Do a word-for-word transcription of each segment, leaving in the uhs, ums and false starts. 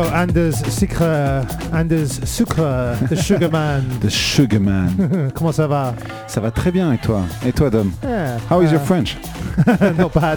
Oh, Anders Sucre, Anders Sucre, the Sugar Man. The Sugar Man. Comment ça va? Ça va très bien, et toi? Et toi, Dom? Yeah. How is uh, your French? Not bad.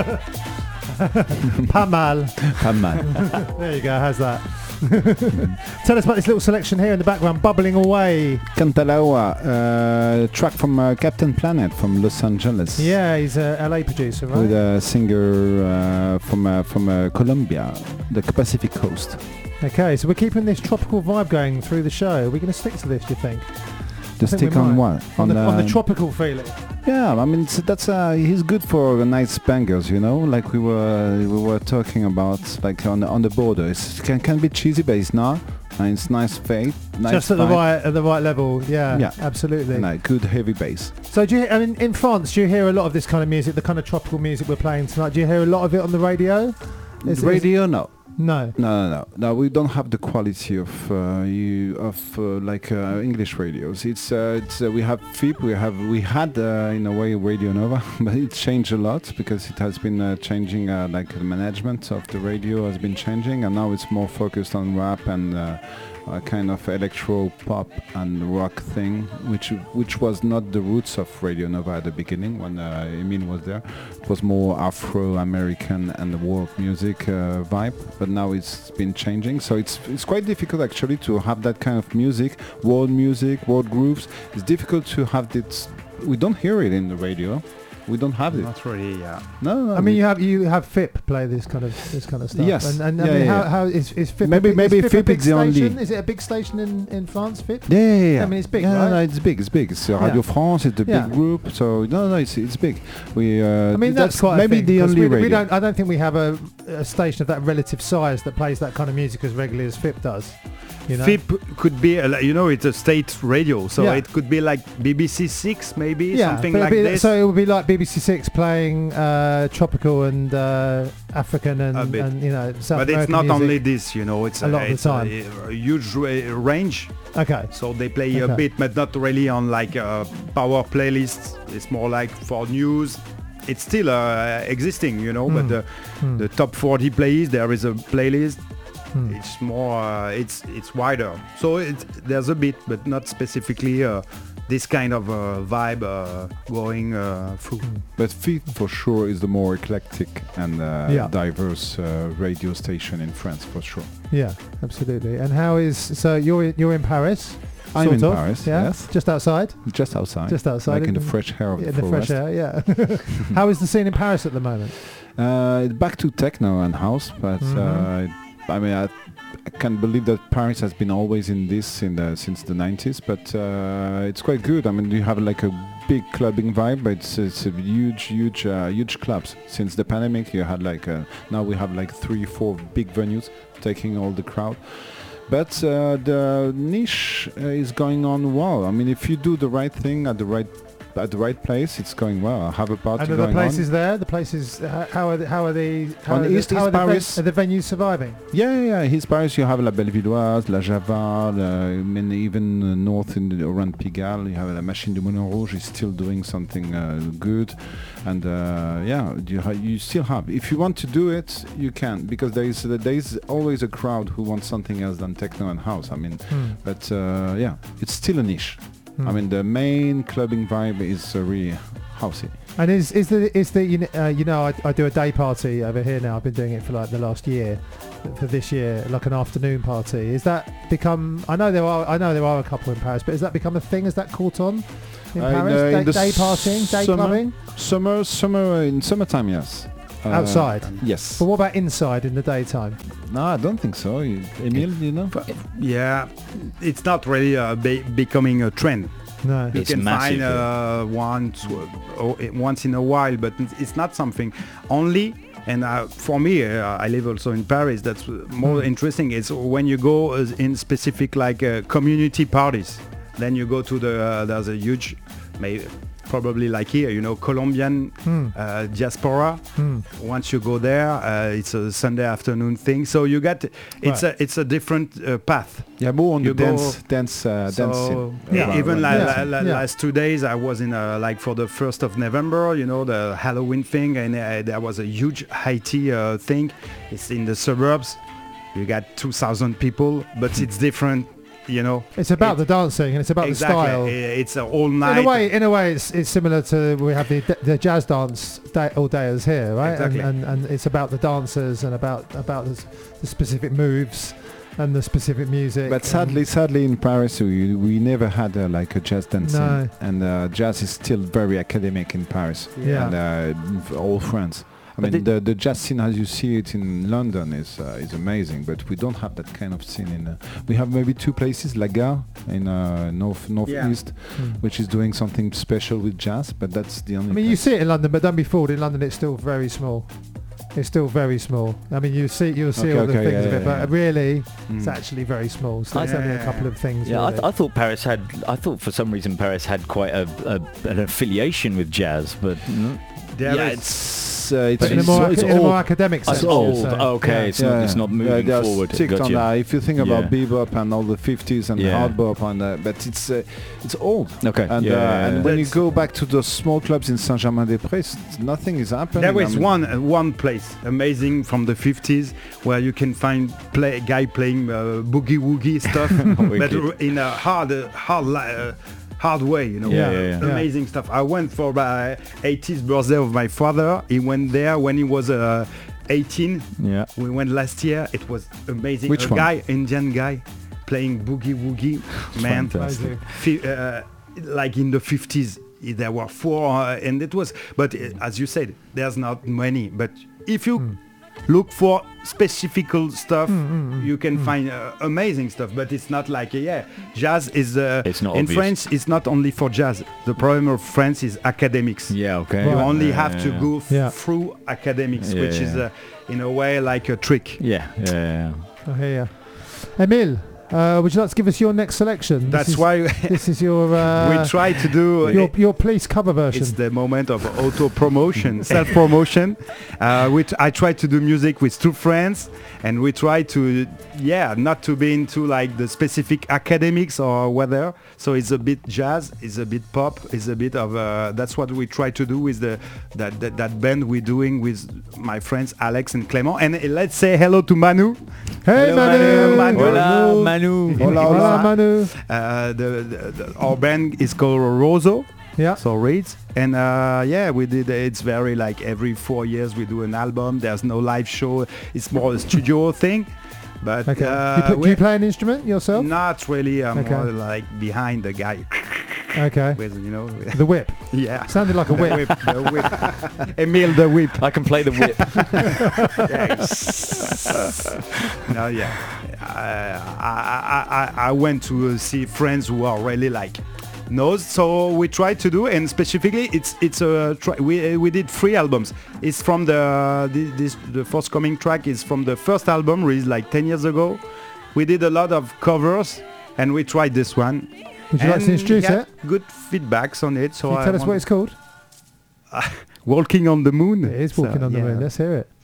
Pas mal. Pas mal. There you go, how's that? Tell us about this little selection here in the background, Bubbling Away. Cantalaua, uh, track from uh, Captain Planet from Los Angeles. Yeah, he's a L A producer, right? With a singer uh, from uh, from uh, Colombia, the Pacific coast. Okay, so we're keeping this tropical vibe going through the show. Are we going to stick to this, do you think? To stick on what? On, on, the, uh, on the tropical feeling. Yeah, I mean it's, that's uh, he's good for nice bangers, you know, like we were we were talking about, like on the, on the border. It can can be cheesy, but it's not. And it's nice fade, nice just at vibe. the right at the right level. Yeah, yeah, absolutely. Like good heavy bass. So do you? I mean, in France, do you hear a lot of this kind of music, the kind of tropical music we're playing tonight? Do you hear a lot of it on the radio? Is, radio, is no. No. No, no, no. No, we don't have the quality of uh, you of uh, like uh, English radios. It's uh, it's uh, we have F I P, we have we had uh, in a way Radio Nova, but it changed a lot because it has been uh, changing. Uh, like the management of the radio has been changing, and now it's more focused on rap and uh, a kind of electro pop and rock thing, which which was not the roots of Radio Nova at the beginning when uh, Emile was there. It was more Afro-American and the world music uh, vibe, but now it's been changing. So it's it's quite difficult actually to have that kind of music, world music, world grooves. It's difficult to have this. We don't hear it in the radio. We don't have it. Not really, yeah. No, no I mean, you have you have F I P play this kind of this kind of stuff. Yes. And, and yeah, I mean, yeah, how, yeah. how is is F I P? Maybe a, maybe is F I P is the only. Is it a big station in, in France? F I P? Yeah, yeah, yeah. I mean, it's big, yeah, right? No, it's big. It's big. It's uh, Radio Yeah. France. It's the Yeah. big group. So no, no, it's it's big. We. Uh, I mean, that's, that's quite maybe a thing, the 'cause only we, radio. we don't. I don't think we have a, a station of that relative size that plays that kind of music as regularly as F I P does. You know? F I P could be, a, you know, it's a state radio, so Yeah. it could be like B B C Six, maybe Yeah, something but like it'd be, this. so it would be like B B C Six playing uh, tropical and uh, African and, A bit. and you know South but American it's not music. only this, you know. It's A lot of the it's time. A, a huge ra- range. Okay. So they play a Okay. bit, but not really on like a power playlists. It's more like for news. It's still uh, existing, you know. Mm. But the Mm. the top forty playlist, there is a playlist. Mm. It's more, uh, it's it's wider. So it's, there's a bit, but not specifically uh, this kind of uh, vibe uh, going uh, through. Mm. But F I P for sure is the more eclectic and uh, Yeah. diverse uh, radio station in France for sure. Yeah, absolutely. And how is so you're you're in Paris? I'm sort in of, Paris. Yeah, Yes, just outside. just outside. Just outside, like in the in- fresh air of In the the fresh forest. air, yeah. How is the scene in Paris at the moment? Uh, it's back to techno and house, but Mhm. uh, I mean, I, I can't believe that Paris has been always in this in the since the nineties. But uh, it's quite good. I mean, you have like a big clubbing vibe, but it's, it's a huge, huge, uh, huge clubs. Since the pandemic, you had like uh, now we have like three, four big venues taking all the crowd. But uh, the niche uh, is going on well. I mean, if you do the right thing at the right at the right place, it's going well. I have a party And are going the places on. there? The places. How, how are the, how are the how On are the, East- how East are the, ven- Paris. are the venues surviving? Yeah, yeah, yeah. His Paris, you have La Bellevilloise, La Java, uh, I mean, even uh, north in the, around Pigalle, you have La Machine de Moulin Rouge is still doing something uh, good. And uh, yeah, you, ha- you still have. If you want to do it, you can, because there is uh, there is always a crowd who wants something else than techno and house. I mean, Hmm. but uh, yeah, it's still a niche. Hmm. I mean, the main clubbing vibe is uh, really housey. And is is the is the you know, uh, you know I, I do a day party over here now. I've been doing it for like the last year, for this year, like an afternoon party. Is that become? I know there are I know there are a couple in Paris, but has that become a thing? Has that caught on in Uh, Paris? uh, in day, the day partying, day summer? clubbing, Summer, summer uh, in summertime, yes. Uh, outside. Yes. But what about inside in the daytime? No, I don't think so. You, Emile, you know? Yeah, it's not really uh, be- becoming a trend. No. You It's can massive, find uh, once, uh, once in a while, but it's not something only. And uh, for me, uh, I live also in Paris. That's more Mm. interesting. It's when you go uh, in specific like uh, community parties. Then you go to the uh, there's a huge, maybe probably like here, you know, Colombian Hmm. uh, diaspora. Hmm. Once you go there, uh, it's a Sunday afternoon thing. So you get it's Right. a it's a different uh, path. Yeah, more on You the go- dance, dance, uh, So dancing. e- Yeah. even Right, la- right. la- la- Yeah. last two days, I was in a, like for the first of November, you know, the Halloween thing, and uh, there was a huge high tea uh, thing. It's in the suburbs. you got two thousand people, but it's different, you know. It's about It- the dancing and it's about exactly. the style. I- It's a all night. In a way, in a way, it's it's similar to we have the the jazz dance day, all dayers here, right? Exactly. And, and and it's about the dancers and about about the, s- the specific moves and the specific music. But and- sadly, sadly in Paris, we, we never had uh, like a jazz dancing, No. and uh, jazz is still very academic in Paris Yeah. and uh, for all France. I But mean, the- the, the jazz scene as you see it in London is uh, is amazing, but we don't have that kind of scene in. Uh, we have maybe two places, La Gare in uh, north northeast, Hmm. which is doing something special with jazz, but that's the only. I mean, you place. see it in London, but don't be fooled. In London, it's still very small. It's still very small. I mean, you see, you'll see Okay, all the okay, things yeah, of it, yeah, but really, Mm. it's actually very small. So it's Yeah. only a couple of things. Yeah, I, really. th- I thought Paris had. I thought for some reason Paris had quite a, a an affiliation with jazz, but mm, There yeah, is- it's uh, it's, But in a it's, more, it's ac- in a more old. academic it's sense. old. you're saying. Okay, Yeah. it's not. It's not moving yeah, they are forward. strict on Gotcha. that. If you think about Yeah. bebop and all the fifties and Yeah. hard bop, and uh, but it's uh, it's old. Okay. And, yeah, uh, yeah, and yeah. when you That's- go back to those small clubs in Saint-Germain-des-Prés, nothing is happening. There I is mean- one uh, one place amazing from the fifties where you can find play guy playing uh, boogie woogie stuff, but Wicked. r- in a hard uh, hard li- uh, hard way, you know. Yeah, yeah, yeah. Yeah. Amazing stuff. I went for my eightieth birthday of my father. He went there when he was uh, eighteen. Yeah. We went last year. It was amazing. Which a one? guy, Indian guy, playing boogie woogie. Man, Fantastic. Amazing. fi- uh, like in the fifties there were four uh, and it was but uh, as you said there's not many, but if you Hmm. look for specific stuff mm, you can find uh, amazing stuff, but it's not like uh, yeah jazz is uh, It's not in obvious. France it's not only for jazz. The problem of France is academics. Yeah. Okay. You Right. only Yeah, have to yeah, go f- Yeah. through academics, Yeah, which yeah. is uh, in a way like a trick. Yeah. Yeah. yeah. I hear ya. Emile, uh, would you like to give us your next selection? This That's is, why this is your uh, we try to do your your police cover version. It's the moment of auto promotion, self promotion. Uh, which I try to do music with two friends, and we try to, yeah, not to be into like the specific academics or whether. So it's a bit jazz, it's a bit pop, it's a bit of. Uh, that's what we try to do with the that that, that band we're doing with my friends Alex and Clément. And uh, let's say hello to Manu. Hey, Hello, Manu. Manu. Hola, Manu. Hola, Hola, hola. Manu. Uh, the, the, the our band is called Roso. Yeah. So reads, and uh, yeah, we did. It's very like every four years we do an album. There's no live show. It's more a studio thing. But Okay. uh, you pl- do we- you play an instrument yourself? not really. I'm Okay. more like behind the guy Okay. with you know. The whip. yeah. Sounded like a The whip. whip, the whip. Emile the whip. I can play the whip. No, yeah. I, I, I, I went to uh, see friends who are really like knows. So we try to do, and specifically, it's it's a try, we uh, we did three albums. It's from the the, this the forthcoming track is from the first album released like ten years ago. We did a lot of covers, and we tried this one. Would you like to And introduce got it? Good feedbacks on it. So Can you I tell us what want- it's called? Walking on the Moon. It is So, Walking on the yeah. Moon. Let's hear it.